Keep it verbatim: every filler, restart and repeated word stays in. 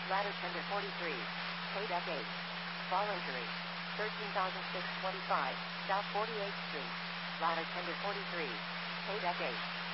Ladder tender forty-three. Pay deck eight. Voluntary. thirteen thousand six hundred twenty-five, South forty-eighth Street. Ladder tender forty-three. Pay deck eight.